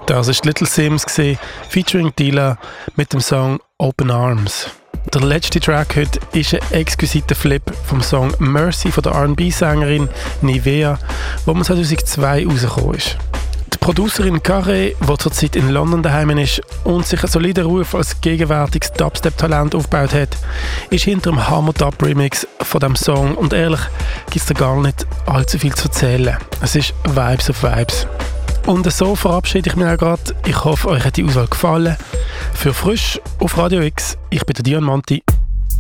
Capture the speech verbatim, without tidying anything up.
Das war Little Sims featuring Dilla mit dem Song Open Arms. Der letzte Track heute ist ein exquisiter Flip vom Song Mercy von der R and B-Sängerin Nivea, wo man zweitausendzwei rausgekommen ist. Die Producerin Carré, die zurzeit in London daheim ist und sich einen soliden Ruf als gegenwärtiges Dubstep-Talent aufgebaut hat, ist hinter dem Hammer-Dub-Remix von diesem Song und ehrlich gibt es da gar nicht allzu viel zu erzählen. Es ist Vibes auf Vibes. Und so verabschiede ich mich auch gerade. Ich hoffe, euch hat die Auswahl gefallen. Für Frisch auf Radio X, ich bin der Dion Monti.